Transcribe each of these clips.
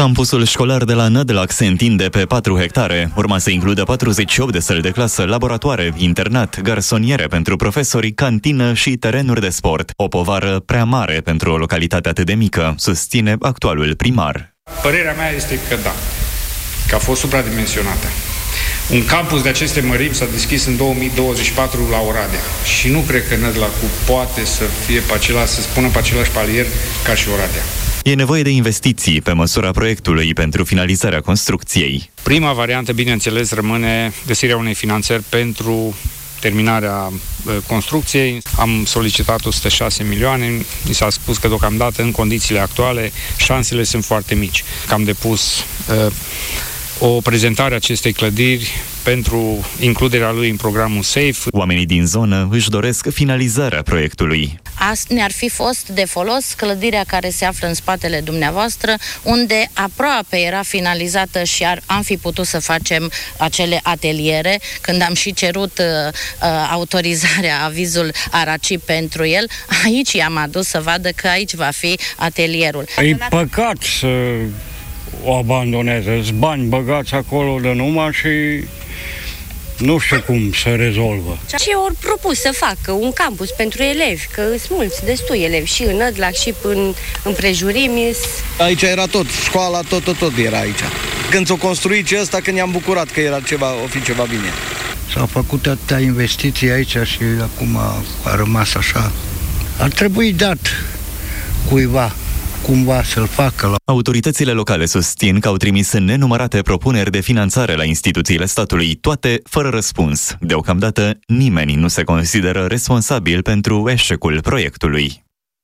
Campusul școlar de la Nădlac se întinde pe 4 hectare. Urma să includă 48 de săli de clasă, laboratoare, internat, garsoniere pentru profesori, cantină și terenuri de sport. O povară prea mare pentru o localitate atât de mică, susține actualul primar. Părerea mea este că da, că a fost supradimensionată. Un campus de aceste mărimi s-a deschis în 2024 la Oradea și nu cred că Nădlacul poate să fie să spună pe același palier ca și Oradea. E nevoie de investiții pe măsura proiectului pentru finalizarea construcției. Prima variantă, bineînțeles, rămâne găsirea unei finanțări pentru terminarea construcției. Am solicitat 106 milioane, mi s-a spus că deocamdată, în condițiile actuale, șansele sunt foarte mici. Am depus o prezentare a acestei clădiri pentru includerea lui în programul SAFE. Oamenii din zonă își doresc finalizarea proiectului. Ne-ar fi fost de folos clădirea care se află în spatele dumneavoastră, unde aproape era finalizată și am fi putut să facem acele ateliere, când am și cerut autorizarea, avizul ARACI pentru el. Aici i-am adus să vadă că aici va fi atelierul. E păcat să o abandoneze. Sunt bani băgați acolo de numai și nu știu cum se rezolvă. Ce ori propus să facă un campus pentru elevi, că sunt mulți, destui elevi și în Nădlac și în împrejurimi. Aici era tot, școala, tot era aici. Când s-o construit și ăsta, când ne-am bucurat că era o fi ceva bine. S-au făcut atâtea investiții aici și acum a rămas așa. Ar trebui dat cuiva cumva să-l facă. Autoritățile locale susțin că au trimis nenumărate propuneri de finanțare la instituțiile statului, toate fără răspuns. Deocamdată nimeni nu se consideră responsabil pentru eșecul proiectului.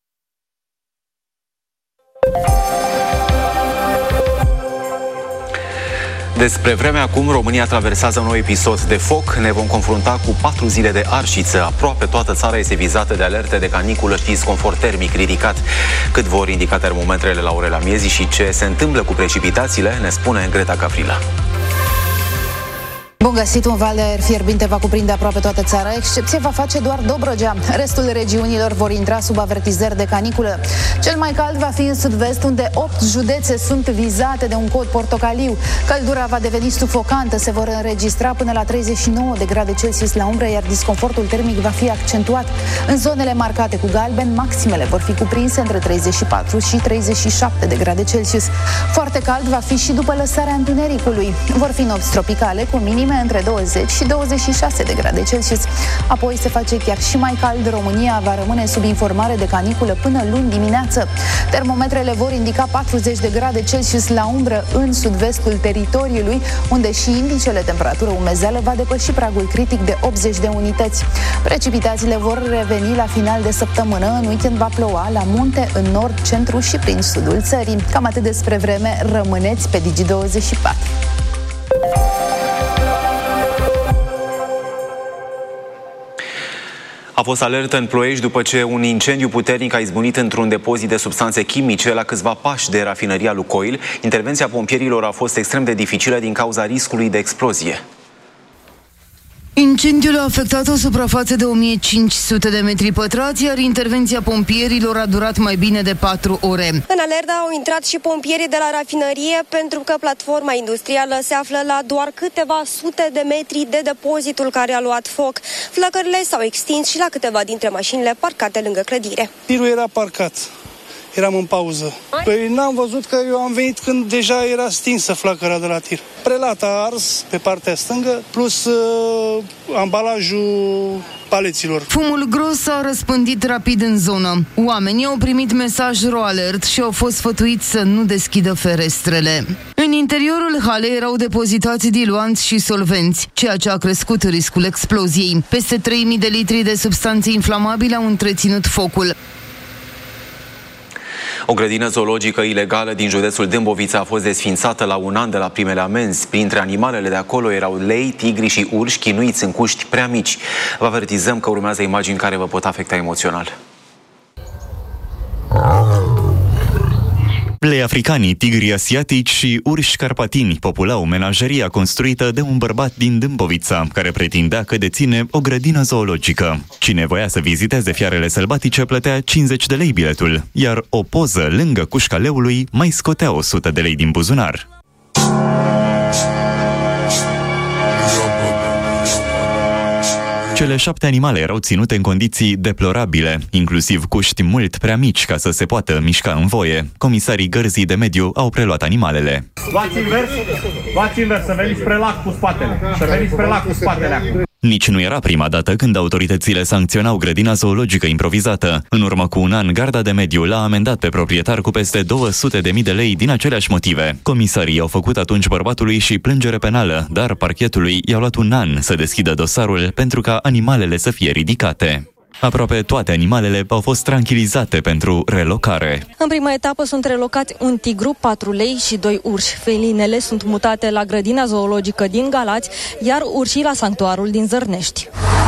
Despre vremea acum, România traversează un nou episod de foc. Ne vom confrunta cu 4 zile de arșiță. Aproape toată țara este vizată de alerte de caniculă și disconfort termic ridicat. Cât vor indica termometrele la orele amiezii și ce se întâmplă cu precipitațiile, ne spune Greta Caprila. Bun găsit, un val de aer fierbinte va cuprinde aproape toată țara, excepție va face doar Dobrogea. Restul regiunilor vor intra sub avertizări de caniculă. Cel mai cald va fi în sud-vest, unde 8 județe sunt vizate de un cod portocaliu. Căldura va deveni sufocantă, se vor înregistra până la 39 de grade Celsius la umbră, iar disconfortul termic va fi accentuat. În zonele marcate cu galben, maximele vor fi cuprinse între 34 și 37 de grade Celsius. Foarte cald va fi și după lăsarea întunericului. Vor fi nopți tropicale cu minime între 20 și 26 de grade Celsius. Apoi se face chiar și mai cald. România va rămâne sub informare de caniculă până luni dimineață. Termometrele vor indica 40 de grade Celsius la umbră în sud-vestul teritoriului, unde și indicele temperatură umezeală va depăși pragul critic de 80 de unități. Precipitațiile vor reveni la final de săptămână. În weekend va ploua la munte, în nord, centru și prin sudul țării. Cam atât despre vreme. Rămâneți pe Digi24. A fost alertă în Ploiești după ce un incendiu puternic a izbunit într-un depozit de substanțe chimice la câțiva pași de rafinăria Lukoil. Intervenția pompierilor a fost extrem de dificilă din cauza riscului de explozie. Incendiul a afectat o suprafață de 1500 de metri pătrați, iar intervenția pompierilor a durat mai bine de 4 ore. În alertă au intrat și pompierii de la rafinărie, pentru că platforma industrială se află la doar câteva sute de metri de depozitul care a luat foc. Flăcările s-au extins și la câteva dintre mașinile parcate lângă clădire. Tirul era parcat. Eram în pauză. Păi n-am văzut că eu am venit când deja era stinsă flacăra de la tir. Prelat a ars pe partea stângă, plus ambalajul paleților. Fumul gros s-a răspândit rapid în zonă. Oamenii au primit mesaj ro-alert și au fost sfătuiți să nu deschidă ferestrele. În interiorul halei erau depozitați diluanți și solvenți, ceea ce a crescut riscul exploziei. Peste 3000 de litri de substanțe inflamabile au întreținut focul. O grădină zoologică ilegală din județul Dâmbovița a fost desființată la un an de la primele amenzi. Printre animalele de acolo erau lei, tigri și urși chinuiți în cuști prea mici. Vă avertizăm că urmează imagini care vă pot afecta emoțional. Lei africanii, tigri asiatici și urși carpatini populau menajeria construită de un bărbat din Dâmbovița, care pretindea că deține o grădină zoologică. Cine voia să viziteze fiarele sălbatice plătea 50 de lei biletul, iar o poză lângă cușca leului mai scotea 100 de lei din buzunar. Cele 7 animale erau ținute în condiții deplorabile, inclusiv cuști mult prea mici ca să se poată mișca în voie. Comisarii Gărzii de Mediu au preluat animalele. Luați invers, să veniți spre lac cu spatele. Acum. Nici nu era prima dată când autoritățile sancționau grădina zoologică improvizată. În urmă cu un an, Garda de Mediu l-a amendat pe proprietar cu peste 200.000 de lei din aceleași motive. Comisarii au făcut atunci bărbatului și plângere penală, dar parchetului i-a luat un an să deschidă dosarul pentru ca animalele să fie ridicate. Aproape toate animalele au fost tranquilizate pentru relocare. În prima etapă sunt relocați un tigru, 4 lei și 2 urși. Felinele sunt mutate la grădina zoologică din Galați, iar urșii la sanctuarul din Zărnești.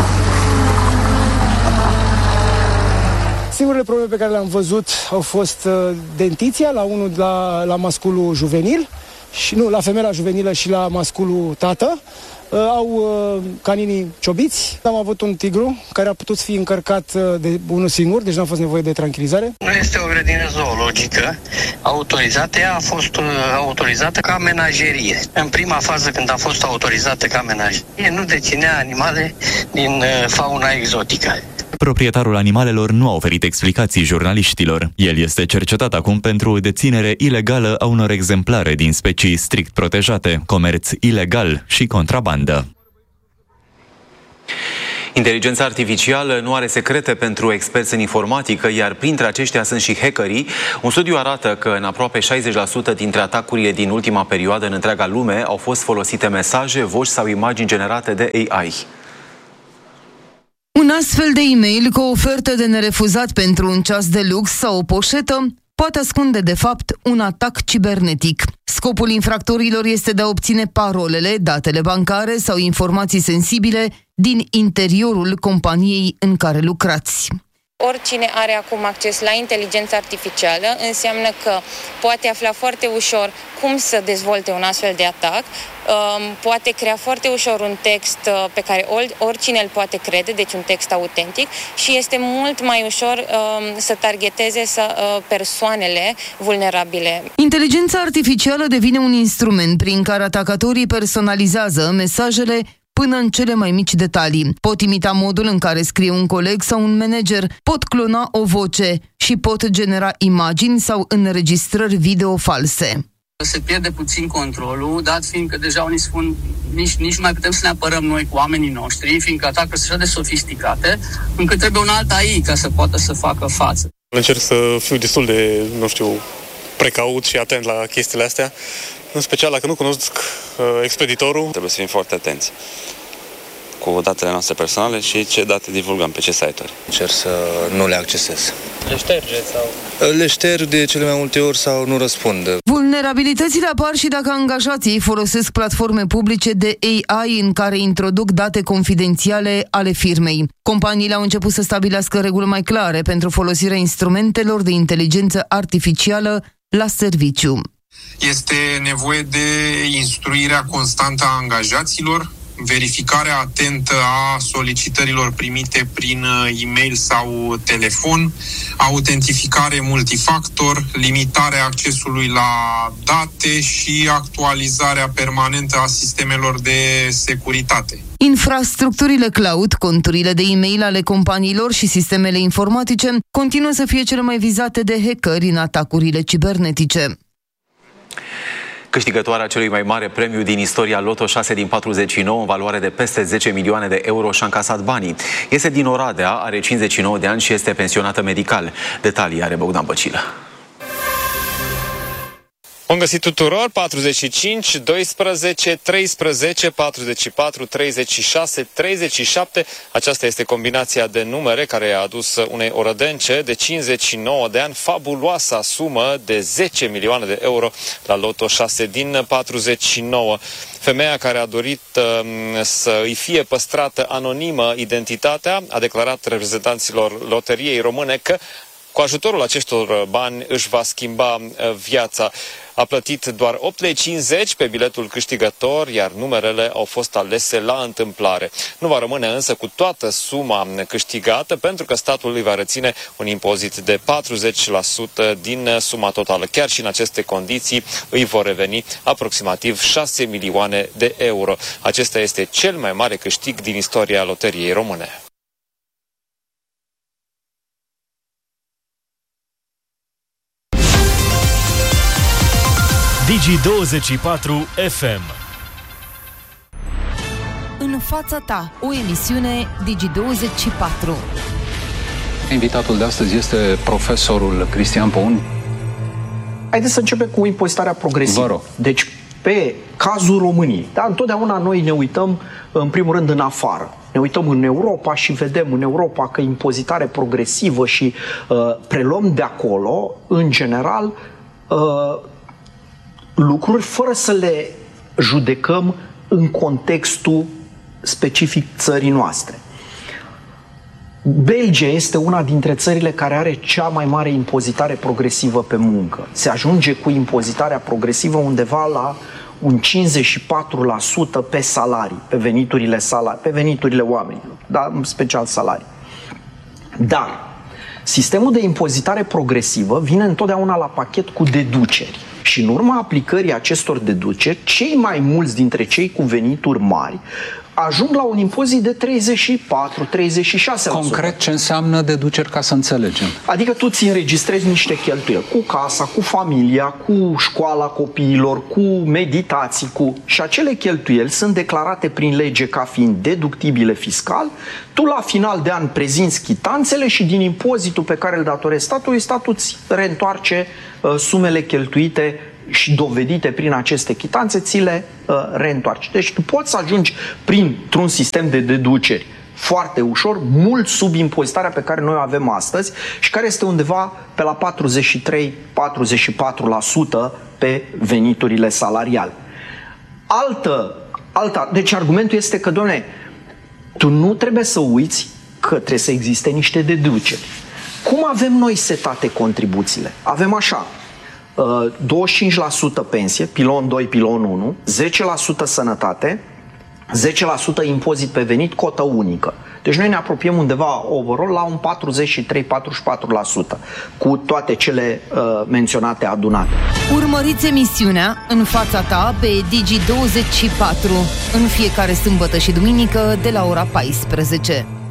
Singurele probleme pe care le-am văzut au fost dentiția la masculul juvenil, și nu, la femeia juvenilă și la masculul tată. Au caninii ciobiți. Am avut un tigru care a putut fi încărcat de unul singur, deci nu a fost nevoie de tranquilizare. Nu este o grădină zoologică autorizată, ea a fost autorizată ca menagerie. În prima fază, când a fost autorizată ca menagerie, nu deținea animale din fauna exotică. Proprietarul animalelor nu a oferit explicații jurnaliștilor. El este cercetat acum pentru deținere ilegală a unor exemplare din specii strict protejate, comerț ilegal și contrabandă. Inteligența artificială nu are secrete pentru experți în informatică, iar printre aceștia sunt și hackerii. Un studiu arată că în aproape 60% dintre atacurile din ultima perioadă în întreaga lume au fost folosite mesaje, voci sau imagini generate de AI. Un astfel de e-mail cu o ofertă de nerefuzat pentru un ceas de lux sau o poșetă poate ascunde, de fapt, un atac cibernetic. Scopul infractorilor este de a obține parolele, datele bancare sau informații sensibile din interiorul companiei în care lucrați. Oricine are acum acces la inteligența artificială înseamnă că poate afla foarte ușor cum să dezvolte un astfel de atac, poate crea foarte ușor un text pe care oricine îl poate crede, deci un text autentic, și este mult mai ușor să targeteze persoanele vulnerabile. Inteligența artificială devine un instrument prin care atacatorii personalizează mesajele până în cele mai mici detalii. Pot imita modul în care scrie un coleg sau un manager, pot clona o voce și pot genera imagini sau înregistrări video false. Se pierde puțin controlul, dat fiindcă deja unii spun nici nu mai putem să ne apărăm noi cu oamenii noștri, fiindcă atacurile sunt așa de sofisticate, încât trebuie un alt AI ca să poată să facă față. Încerc să fiu destul de, precaut și atent la chestiile astea, în special dacă nu cunosc expeditorul. Trebuie să fim foarte atenți cu datele noastre personale și ce date divulgăm pe ce site-uri. Încerc să nu le accesez. Le ștergeți sau? Le șterg de cele mai multe ori sau nu răspund. Vulnerabilitățile apar și dacă angajații folosesc platforme publice de AI în care introduc date confidențiale ale firmei. Companiile au început să stabilească reguli mai clare pentru folosirea instrumentelor de inteligență artificială la serviciu. Este nevoie de instruirea constantă a angajaților, verificarea atentă a solicitărilor primite prin e-mail sau telefon, autentificare multifactor, limitarea accesului la date și actualizarea permanentă a sistemelor de securitate. Infrastructurile cloud, conturile de e-mail ale companiilor și sistemele informatice continuă să fie cele mai vizate de hackeri în atacurile cibernetice. Câștigătoarea celui mai mare premiu din istoria Loto 6 din 49, în valoare de peste 10 milioane de euro, și-a încasat banii. Este din Oradea, are 59 de ani și este pensionată medical. Detalii are Bogdan Băcilă. Bun găsit tuturor! 45, 12, 13, 44, 36, 37. Aceasta este combinația de numere care a adus unei orădence de 59 de ani fabuloasa sumă de 10 milioane de euro la Loto 6 din 49. Femeia care a dorit să îi fie păstrată anonimă identitatea a declarat reprezentanților loteriei române că Cu ajutorul acestor bani își va schimba viața. A plătit doar 8,50 lei pe biletul câștigător, iar numerele au fost alese la întâmplare. Nu va rămâne însă cu toată suma câștigată, pentru că statul îi va reține un impozit de 40% din suma totală. Chiar și în aceste condiții îi vor reveni aproximativ 6 milioane de euro. Acesta este cel mai mare câștig din istoria loteriei române. Digi24 FM. În fața ta, o emisiune Digi24. Invitatul de astăzi este profesorul Cristian Poun. Haideți să începem cu impozitarea progresivă. Vă rog. Deci, pe cazul României, da? Întotdeauna noi ne uităm, în primul rând, în afară. Ne uităm în Europa și vedem în Europa că impozitare progresivă și preluăm de acolo, în general, lucruri fără să le judecăm în contextul specific țării noastre. Belgia este una dintre țările care are cea mai mare impozitare progresivă pe muncă. Se ajunge cu impozitarea progresivă undeva la un 54% pe salarii, pe veniturile oamenilor, da? În special salarii. Dar sistemul de impozitare progresivă vine întotdeauna la pachet cu deduceri. Și în urma aplicării acestor deduceri, cei mai mulți dintre cei cu venituri mari ajung la un impozit de 34-36%. Concret, ce înseamnă deduceri, ca să înțelegem? Adică tu ți înregistrezi niște cheltuieli cu casa, cu familia, cu școala copiilor, cu meditații, și acele cheltuieli sunt declarate prin lege ca fiind deductibile fiscal. Tu la final de an prezinți chitanțele și din impozitul pe care îl datorezi statului, statul îți reîntoarce sumele cheltuite și dovedite prin aceste chitanțe, ți le reîntoarce. Deci tu poți să ajungi printr-un sistem de deduceri foarte ușor, mult sub impozitarea pe care noi o avem astăzi și care este undeva pe la 43-44% pe veniturile salariale. Deci argumentul este că, doamne, tu nu trebuie să uiți că trebuie să existe niște deduceri. Cum avem noi setate contribuțiile? Avem așa: 25% pensie, pilon 2, pilon 1, 10% sănătate, 10% impozit pe venit, cotă unică. Deci noi ne apropiem undeva overall la un 43-44% cu toate cele menționate adunate. Urmăriți emisiunea În fața ta pe Digi24 în fiecare sâmbătă și duminică de la ora 14.